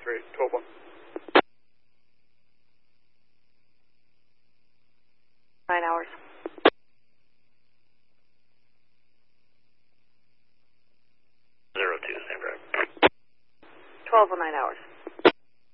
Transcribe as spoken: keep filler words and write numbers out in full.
three, twelve one. Nine hours. Zero two, same drive. Twelve and nine hours.